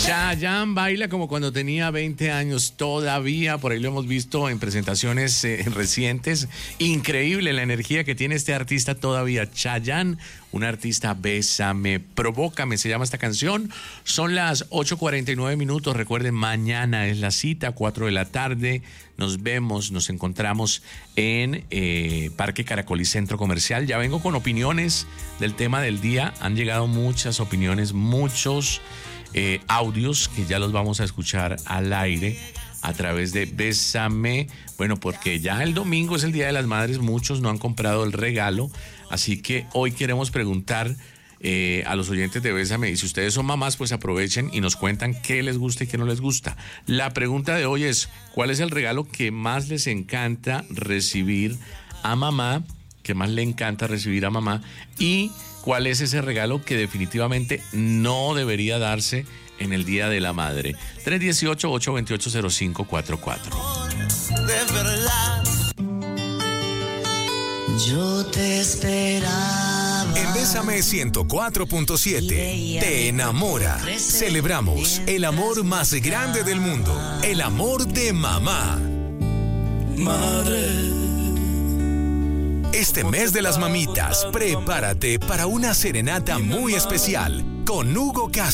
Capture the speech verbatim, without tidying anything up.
Chayanne baila como cuando tenía veinte años todavía, por ahí lo hemos visto en presentaciones eh, recientes. Increíble la energía que tiene este artista todavía. Chayanne, un artista Bésame, Provócame, se llama esta canción. Son las ocho cuarenta y nueve minutos, recuerden, mañana es la cita, cuatro de la tarde. Nos vemos, nos encontramos en eh, Parque Caracol y Centro Comercial. Ya vengo con opiniones del tema del día. Han llegado muchas opiniones, muchos eh, audios que ya los vamos a escuchar al aire a través de Bésame. Bueno, porque ya el domingo es el Día de las Madres, muchos no han comprado el regalo. Así que hoy queremos preguntar Eh, a los oyentes de Bésame, y si ustedes son mamás, pues aprovechen y nos cuentan qué les gusta y qué no les gusta. La pregunta de hoy es: ¿cuál es el regalo que más les encanta recibir a mamá? ¿Qué más le encanta recibir a mamá? ¿Y cuál es ese regalo que definitivamente no debería darse en el Día de la Madre? tres uno ocho, ocho dos ocho, cero cinco cuatro cuatro. De verdad, yo te esperaba. En Bésame ciento cuatro punto siete te enamora. Celebramos el amor más grande del mundo, el amor de mamá. Madre. Este mes de las mamitas, prepárate para una serenata muy especial con Hugo Castro.